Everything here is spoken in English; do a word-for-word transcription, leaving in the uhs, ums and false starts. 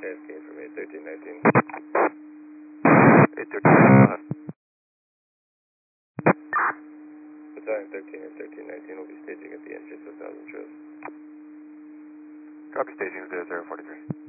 asking from eight thirteen nineteen. eight thirteen nineteen. Battalion thirteen and thirteen nineteen will be staging at the entrance of Thousand Trails. Copy, staging zero zero forty-three.